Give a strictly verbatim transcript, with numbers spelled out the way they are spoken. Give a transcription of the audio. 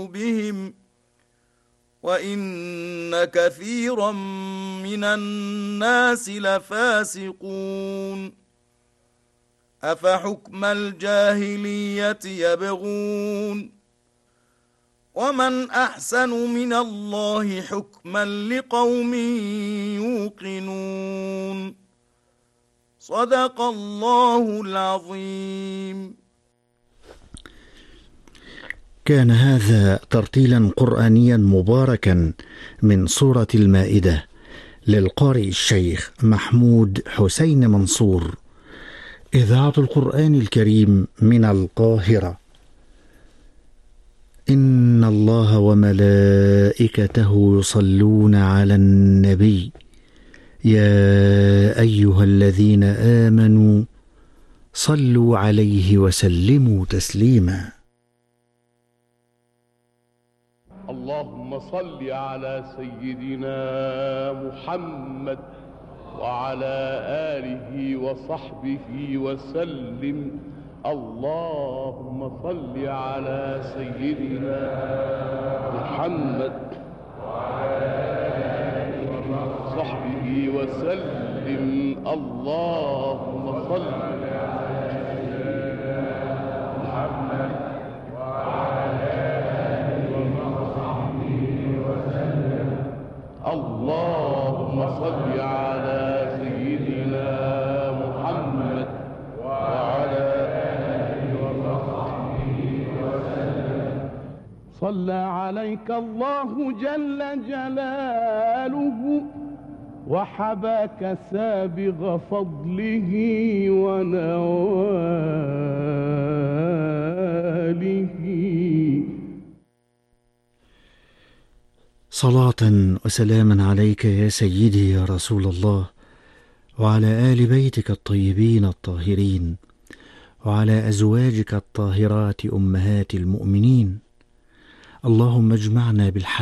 بهم وإن كثيرا من الناس لفاسقون أفحكم الجاهلية يبغون ومن أحسن من الله حكما لقوم يوقنون صدق الله العظيم. كان هذا ترتيلا قرآنيا مباركا من سورة المائدة للقارئ الشيخ محمود حسين منصور، إذاعة القرآن الكريم من القاهرة. إن الله وملائكته يصلون على النبي يا أيها الذين آمنوا صلوا عليه وسلموا تسليما. اللهم صل على سيدنا محمد وعلى آله وصحبه وسلم. اللهم صل على سيدنا محمد وعلى آله وصحبه وسلم. اللهم صل على سيدنا محمد وعلى آله وصحبه وسلم. اللهم صل على سيدنا محمد وعلى آله وصحبه وسلم. صلى عليك الله جل جلاله وحباك سابغ فضله ونواله. صلاة وسلاما عليك يا سيدي يا رسول الله، وعلى آل بيتك الطيبين الطاهرين، وعلى أزواجك الطاهرات أمهات المؤمنين. اللهم اجمعنا بالحلال